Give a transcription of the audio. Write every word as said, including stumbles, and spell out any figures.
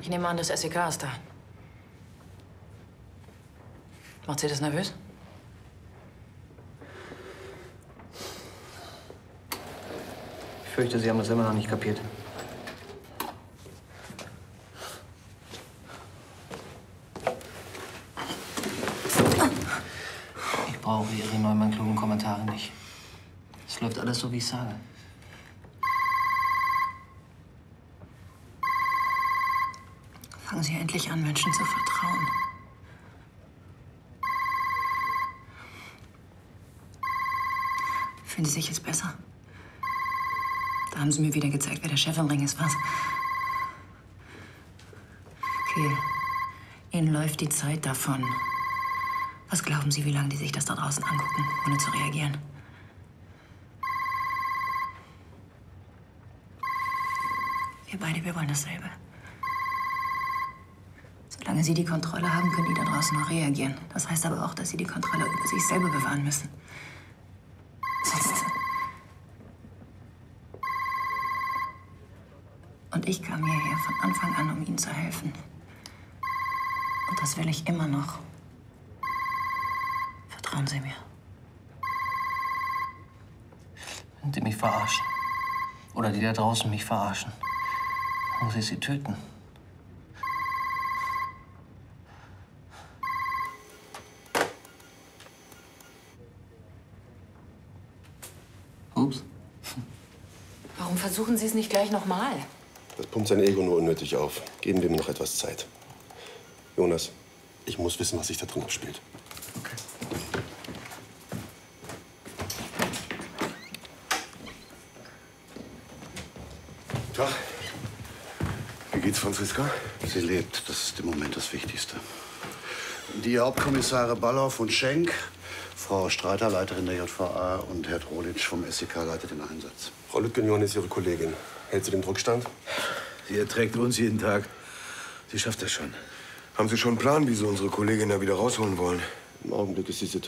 Ich nehme an, das S E K ist da. Macht Sie das nervös? Ich fürchte, Sie haben es immer noch nicht kapiert. Ich brauche Ihre neuen klugen Kommentare nicht. Es läuft alles so, wie ich sage. Fangen Sie endlich an, Menschen zu vertrauen. Fühlen Sie sich jetzt besser? Da haben Sie mir wieder gezeigt, wer der Chef im Ring ist, was? Kehl, Ihnen läuft die Zeit davon. Was glauben Sie, wie lange die sich das da draußen angucken, ohne zu reagieren? Wir beide, wir wollen dasselbe. Solange Sie die Kontrolle haben, können die da draußen noch reagieren. Das heißt aber auch, dass Sie die Kontrolle über sich selber bewahren müssen. Sonst... Und ich kam hierher von Anfang an, um Ihnen zu helfen. Und das will ich immer noch. Vertrauen Sie mir. Wenn Sie mich verarschen. Oder die da draußen mich verarschen. Muss ich sie töten. Ups. Warum versuchen Sie es nicht gleich nochmal? Das pumpt sein Ego nur unnötig auf. Geben wir ihm noch etwas Zeit. Jonas, ich muss wissen, was sich da drin abspielt. Okay. Tag. Wie geht's, Franziska? Sie lebt. Das ist im Moment das Wichtigste. Die Hauptkommissare Balloff und Schenk, Frau Streiter, Leiterin der J V A, und Herr Drolitsch vom S E K leitet den Einsatz. Frau Lüttgen-Johann ist Ihre Kollegin. Hält sie den Druck stand? Sie erträgt uns jeden Tag. Sie schafft das schon. Haben Sie schon einen Plan, wie Sie unsere Kollegin da wieder rausholen wollen? Im Augenblick ist die Situation